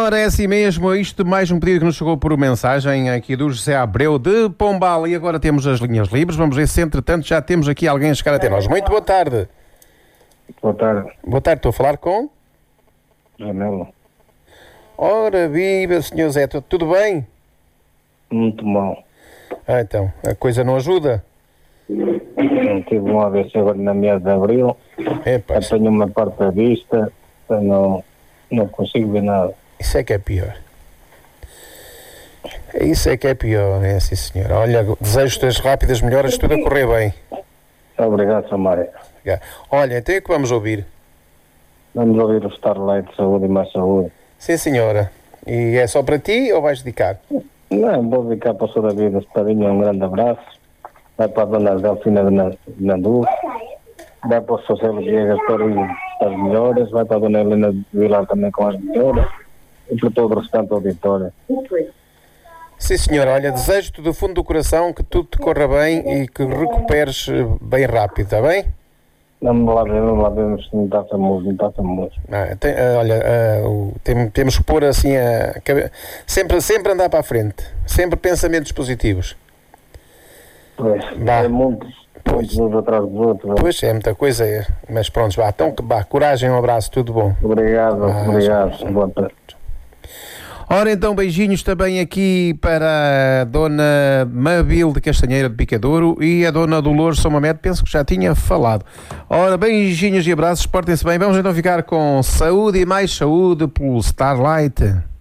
Ora, é assim mesmo, isto mais um pedido que nos chegou por mensagem aqui do José Abreu de Pombal, e agora temos as linhas livres. Vamos ver se entretanto já temos aqui alguém a chegar até nós. Muito boa tarde. Boa tarde. Boa tarde, estou a falar com... Janela. Ora, viva, senhor Zé, tudo bem? Muito mal. Então, a coisa não ajuda? Não tive um AVC agora na meada de abril. Epa, Tenho uma parte da vista. Não consigo ver nada. isso é que é pior. Isso é que é pior, é sim senhor. Olha, desejo-te as rápidas melhoras, tudo a correr bem. Obrigado, Samária. Olha, então é que vamos ouvir. Vamos ouvir o Starlight, saúde e mais saúde. Sim senhora. E é só para ti ou vais dedicar? Não, vou dedicar para o Sr. David Espadinha um grande abraço. Vai para a Dona Delfina de Nandu. Vai para o Sr. Célio Viegas para as melhoras. Vai para a Dona Helena de Vilar também com as melhoras. E para todo o restante auditório. Sim senhora, olha, desejo-te do fundo do coração que tudo te corra bem e que recuperes bem rápido, está bem? Vamos lá ver, não está famoso. Temos que pôr assim a cabeça, sempre andar para a frente, sempre pensamentos positivos. Pois, Vá. é muitos uns atrás dos outros. Pois é, muita coisa, mas pronto, vá, então coragem, um abraço, tudo bom. Obrigado. Boa tarde. Ora então, beijinhos também aqui para a Dona Mabil de Castanheira de Picadouro e a Dona Dolores São Mamed, penso que já tinha falado. Ora, beijinhos e abraços, portem-se bem. Vamos então ficar com saúde e mais saúde pelo Starlight.